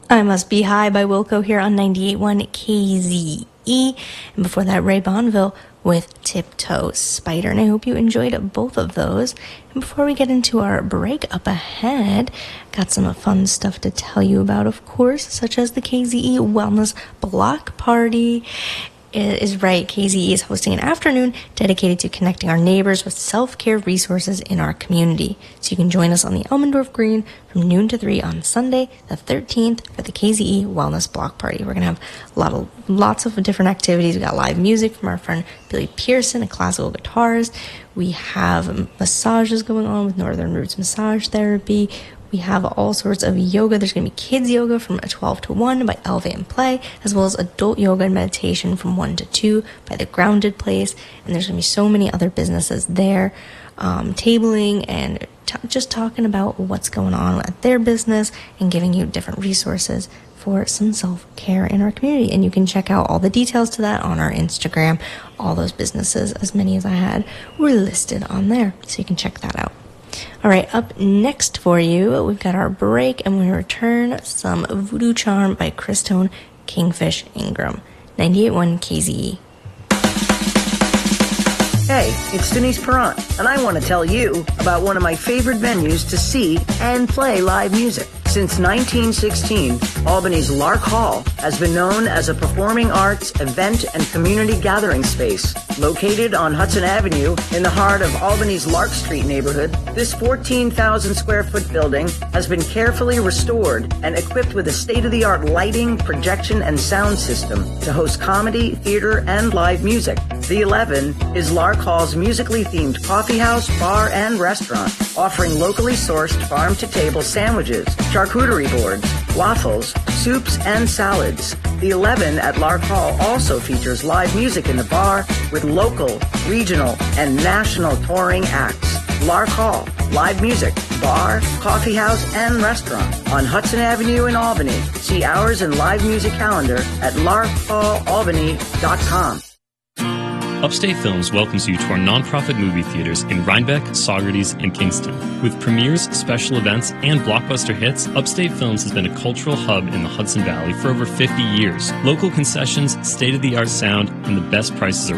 I Must Be High by Wilco here on 98.1 KZE. And before that, Ray Bonville with Tiptoe Spider. And I hope you enjoyed both of those. And before we get into our break up ahead, got some fun stuff to tell you about, of course, such as the KZE Wellness Block Party. It is right. KZE is hosting an afternoon dedicated to connecting our neighbors with self-care resources in our community. So you can join us on the Elmendorf Green from noon to 3 on Sunday, the 13th, for the KZE Wellness Block Party. We're going to have lots of different activities. We got live music from our friend Billy Pearson, a classical guitarist. We have massages going on with Northern Roots Massage Therapy. We have all sorts of yoga. There's going to be kids yoga from 12 to 1 by Elevate and Play, as well as adult yoga and meditation from 1 to 2 by The Grounded Place. And there's going to be so many other businesses there, tabling and just talking about what's going on at their business and giving you different resources for some self-care in our community. And you can check out all the details to that on our Instagram. All those businesses, as many as I had, were listed on there, so you can check that out. All right, up next for you, we've got our break, and we return some Voodoo Charm by Christone Kingfish Ingram. 98.1 KZE. Hey, it's Denise Perrant, and I want to tell you about one of my favorite venues to see and play live music. Since 1916, Albany's Lark Hall has been known as a performing arts, event, and community gathering space. Located on Hudson Avenue in the heart of Albany's Lark Street neighborhood, this 14,000 square foot building has been carefully restored and equipped with a state-of-the-art lighting, projection, and sound system to host comedy, theater, and live music. The 11 is Lark Hall's musically themed coffee house, bar, and restaurant, offering locally sourced farm-to-table sandwiches, charcuterie boards, waffles, soups, and salads. The 11 at Lark Hall also features live music in the bar with local, regional, and national touring acts. Lark Hall, live music, bar, coffee house, and restaurant on Hudson Avenue in Albany. See hours and live music calendar at larkhallalbany.com. Upstate Films welcomes you to our nonprofit movie theaters in Rhinebeck, Saugerties, and Kingston. With premieres, special events, and blockbuster hits, Upstate Films has been a cultural hub in the Hudson Valley for over 50 years. Local concessions, state-of-the-art sound, and the best prices are